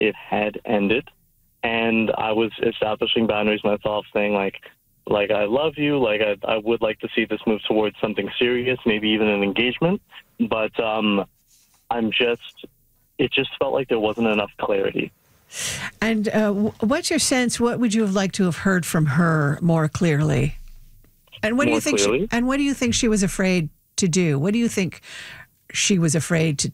it had ended, and I was establishing boundaries myself, saying like I love you, like I would like to see this move towards something serious, maybe even an engagement, but it just felt like there wasn't enough clarity. And what's your sense? What would you have liked to have heard from her more clearly? And what do you think? What do you think she was afraid to do? What do you think she was afraid to